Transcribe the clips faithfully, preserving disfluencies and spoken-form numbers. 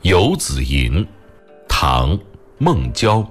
游子吟，唐·孟郊。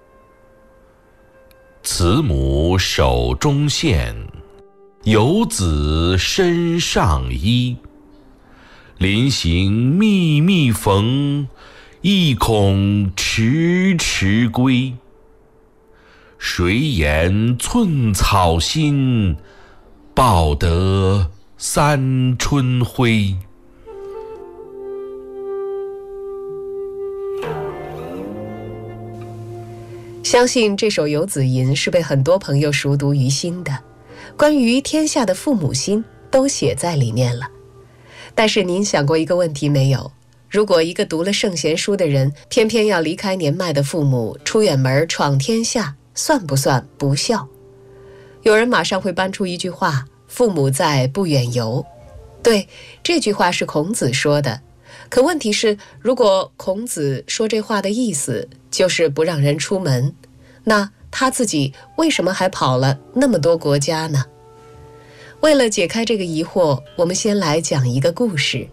慈母手中线，游子身上衣。临行密密缝，意恐迟迟归。谁言寸草心，报得三春晖。 相信这首游子吟是被很多朋友熟读于心的，关于天下的父母心都写在里面了。但是您想过一个问题没有？如果一个读了圣贤书的人偏偏要离开年迈的父母，出远门闯天下，算不算不孝？有人马上会搬出一句话：父母在，不远游。对，这句话是孔子说的。可问题是，如果孔子说这话的意思就是不让人出门，那他自己为什么还跑了那么多国家呢？为了解开这个疑惑，我们先来讲一个故事。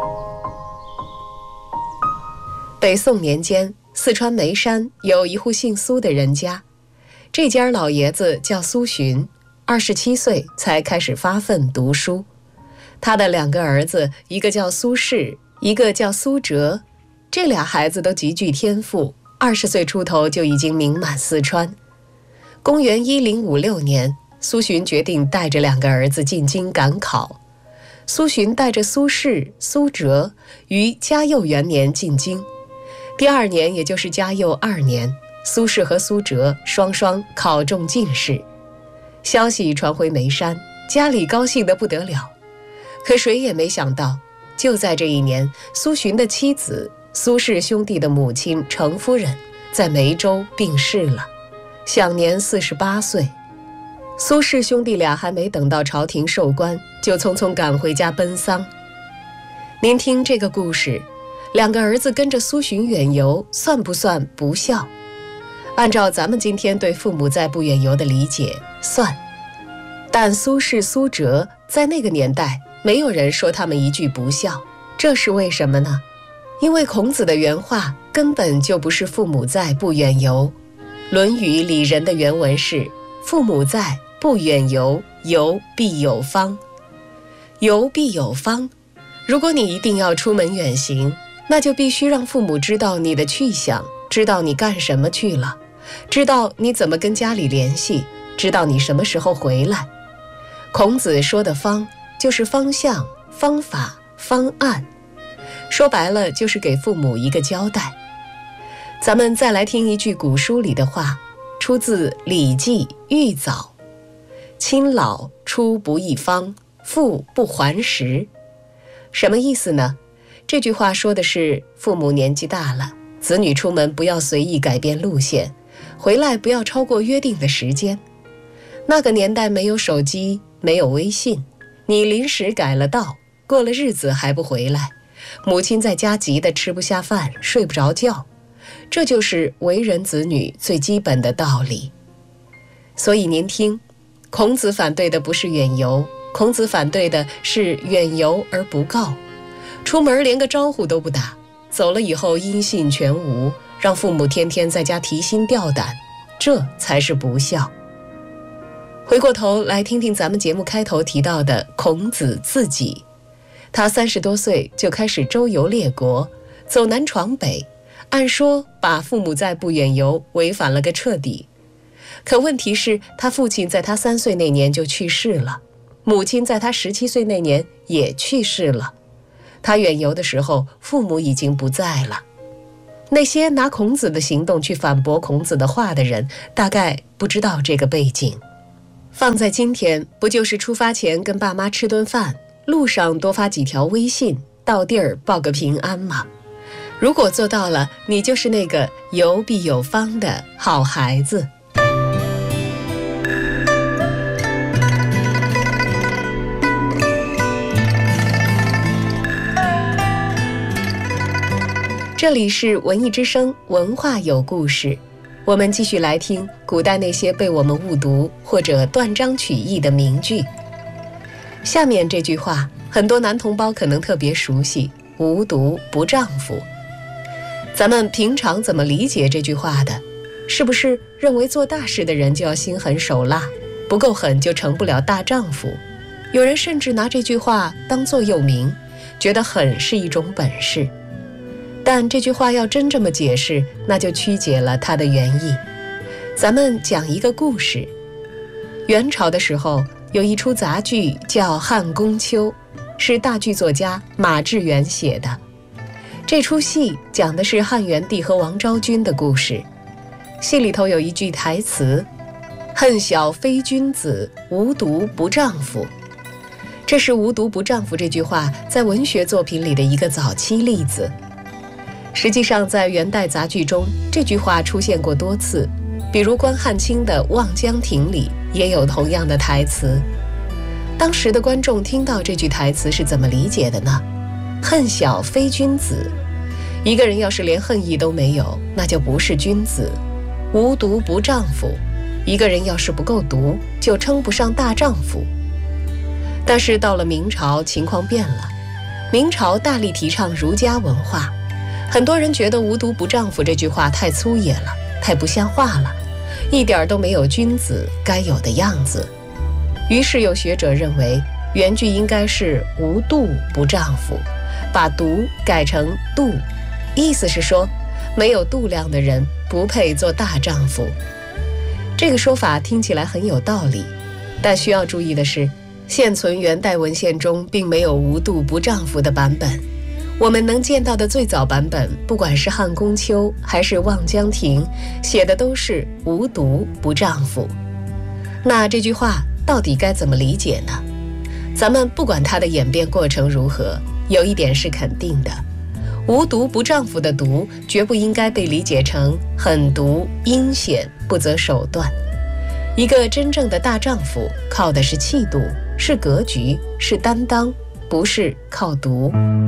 北宋年间，四川眉山有一户姓苏的人家，这家老爷子叫苏洵，二十七岁才开始发奋读书。他的两个儿子，一个叫苏轼，一个叫苏辙，这俩孩子都极具天赋，二十岁出头就已经名满四川。公元一零五六年，苏洵决定带着两个儿子进京赶考。苏洵带着苏轼、苏辙于嘉佑元年进京。第二年，也就是嘉佑二年，苏轼和苏辙双双考中进士。消息传回眉山，家里高兴得不得了。可谁也没想到，就在这一年，苏洵的妻子苏氏兄弟的母亲程夫人在梅州病逝了，享年四十八岁。苏氏兄弟俩还没等到朝廷授官，就匆匆赶回家奔丧。您听这个故事，两个儿子跟着苏洵远游，算不算不孝？按照咱们今天对父母在不远游的理解，算。但苏轼、苏辙在那个年代，没有人说他们一句不孝，这是为什么呢？因为孔子的原话根本就不是父母在，不远游。论语里仁的原文是：父母在，不远游，游必有方。游必有方，如果你一定要出门远行，那就必须让父母知道你的去向，知道你干什么去了，知道你怎么跟家里联系，知道你什么时候回来。孔子说的方，就是方向、方法、方案，说白了就是给父母一个交代。咱们再来听一句古书里的话，出自《礼记·玉藻》：亲老出不易方，父不还时。什么意思呢？这句话说的是，父母年纪大了，子女出门不要随意改变路线，回来不要超过约定的时间。那个年代没有手机，没有微信，你临时改了道，过了日子还不回来，母亲在家急得吃不下饭，睡不着觉，这就是为人子女最基本的道理。所以您听，孔子反对的不是远游，孔子反对的是远游而不告，出门连个招呼都不打，走了以后音信全无，让父母天天在家提心吊胆，这才是不孝。回过头来听听咱们节目开头提到的孔子自己，他三十多岁就开始周游列国，走南闯北，按说把父母在不远游违反了个彻底。可问题是，他父亲在他三岁那年就去世了，母亲在他十七岁那年也去世了。他远游的时候，父母已经不在了。那些拿孔子的行动去反驳孔子的话的人，大概不知道这个背景。放在今天，不就是出发前跟爸妈吃顿饭，路上多发几条微信，到地儿报个平安吗？如果做到了，你就是那个游必有方的好孩子。这里是文艺之声，文化有故事。我们继续来听古代那些被我们误读或者断章取义的名句。下面这句话，很多男同胞可能特别熟悉：无毒不丈夫。 咱们平常怎么理解这句话的？是不是认为做大事的人就要心狠手辣，不够狠就成不了大丈夫？有人甚至拿这句话当座右铭，觉得狠是一种本事。但这句话要真这么解释，那就曲解了它的原意。咱们讲一个故事。元朝的时候，有一出杂剧叫《汉宫秋》，是大剧作家马致远写的。这出戏讲的是汉元帝和王昭君的故事。戏里头有一句台词：恨小非君子，无毒不丈夫。这是无毒不丈夫这句话在文学作品里的一个早期例子。实际上在元代杂剧中，这句话出现过多次，比如关汉卿的《望江亭》里也有同样的台词。当时的观众听到这句台词是怎么理解的呢？恨小非君子，一个人要是连恨意都没有，那就不是君子。无毒不丈夫，一个人要是不够毒，就称不上大丈夫。但是到了明朝，情况变了。明朝大力提倡儒家文化，很多人觉得无毒不丈夫这句话太粗野了，太不像话了，一点都没有君子该有的样子。于是有学者认为，原句应该是无度不丈夫，把毒改成度，意思是说没有度量的人不配做大丈夫。这个说法听起来很有道理，但需要注意的是，现存元代文献中并没有无度不丈夫的版本。我们能见到的最早版本，不管是汉宫秋还是望江亭，写的都是无毒不丈夫。那这句话到底该怎么理解呢？咱们不管它的演变过程如何，有一点是肯定的，无毒不丈夫的毒绝不应该被理解成狠毒阴险不择手段。一个真正的大丈夫靠的是气度，是格局，是担当，不是靠毒。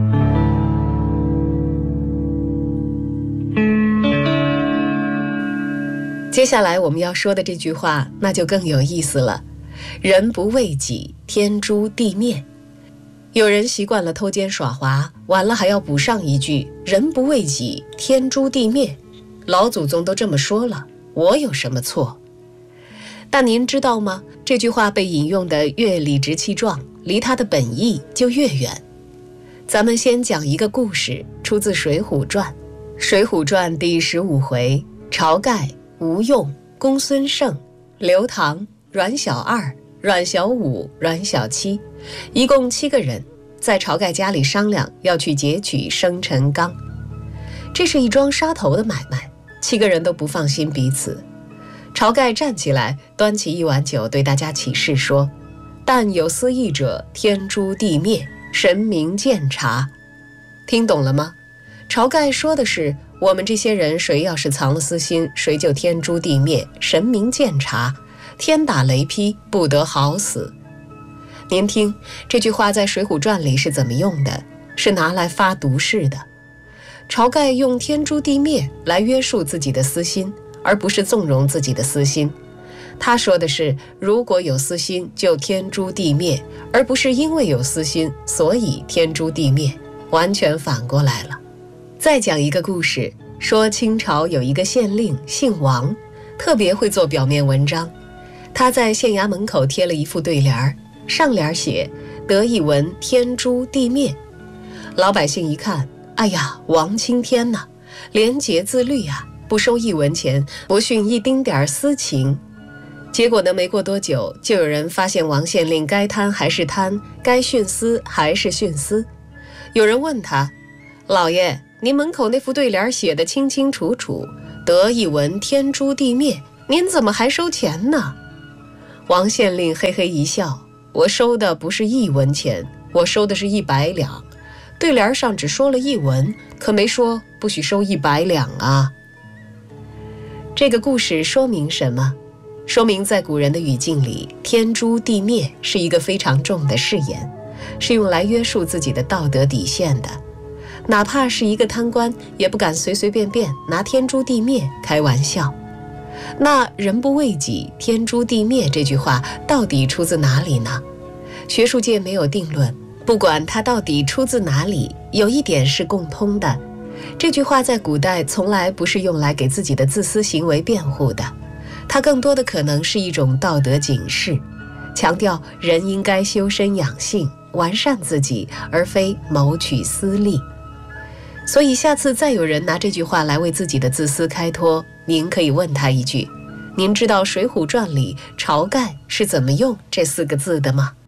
接下来我们要说的这句话那就更有意思了，人不为己，天诛地灭。有人习惯了偷奸耍滑，完了还要补上一句人不为己，天诛地灭。老祖宗都这么说了，我有什么错？但您知道吗？这句话被引用的越理直气壮，离它的本意就越远。咱们先讲一个故事，出自《水浒传》。《水浒传》第十五回，晁盖、吴用、公孙胜、刘唐、阮小二、阮小五、阮小七，一共七个人在晁盖家里商量要去劫取生辰纲。这是一桩杀头的买卖，七个人都不放心彼此。晁盖站起来，端起一碗酒，对大家起誓说：但有私议者，天诛地灭，神明鉴察。听懂了吗？晁盖说的是，我们这些人谁要是藏了私心，谁就天诛地灭，神明鉴察，天打雷劈，不得好死。您听这句话在《水浒传》里是怎么用的？是拿来发毒誓的。晁盖用天诛地灭来约束自己的私心，而不是纵容自己的私心。他说的是，如果有私心就天诛地灭，而不是因为有私心所以天诛地灭，完全反过来了。再讲一个故事，说清朝有一个县令姓王，特别会做表面文章。他在县衙门口贴了一副对联，上联写得一文天诛地灭。老百姓一看，哎呀，王青天呐，廉洁自律啊，不收一文钱，不徇一丁点私情。结果呢，没过多久，就有人发现王县令该贪还是贪，该徇私还是徇私。有人问他，老爷，您门口那副对联写得清清楚楚，得一文天诛地灭，您怎么还收钱呢？王县令嘿嘿一笑，我收的不是一文钱，我收的是一百两。对联上只说了一文，可没说不许收一百两啊。这个故事说明什么？说明在古人的语境里，天诛地灭是一个非常重的誓言，是用来约束自己的道德底线的。哪怕是一个贪官，也不敢随随便便拿天诛地灭开玩笑。那人不为己，天诛地灭这句话到底出自哪里呢？学术界没有定论，不管它到底出自哪里，有一点是共通的， 这句话在古代从来不是用来给自己的自私行为辩护的，它更多的可能是一种道德警示，强调人应该修身养性，完善自己，而非谋取私利。所以下次再有人拿这句话来为自己的自私开脱，您可以问他一句：您知道《水浒传》里晁盖是怎么用这四个字的吗？